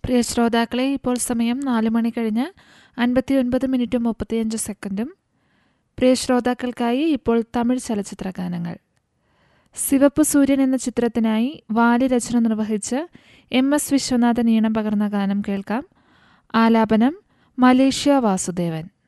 പ്രിയ ശ്രോതാക്കളെ, ഇപ്പോൾ സമയം 4 മണി കഴിഞ്ഞ് 59 മിനിറ്റും 35 സെക്കൻഡും. പ്രിയ ശ്രോതാക്കൾക്കായി ഇപ്പോൾ തമിഴ് ചലച്ചിത്ര ഗാനങ്ങൾ. സിവപ്പ് സൂര്യൻ എന്ന ചിത്രത്തിനായി വാലി രചന നിർവഹിച്ച് MS വിശ്വനാഥൻ ഈണം പകർന്ന ഗാനം കേൾക്കാം. ആലാപനം മലേഷ്യ വാസുദേവൻ.